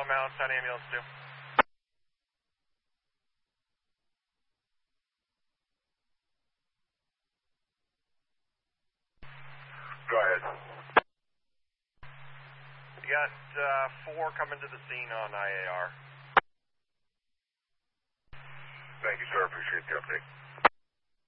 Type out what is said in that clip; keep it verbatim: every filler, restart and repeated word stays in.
out, ten ambulance two. Go ahead. You got uh, four coming to the scene on I A R. Thank you, sir. Appreciate the update.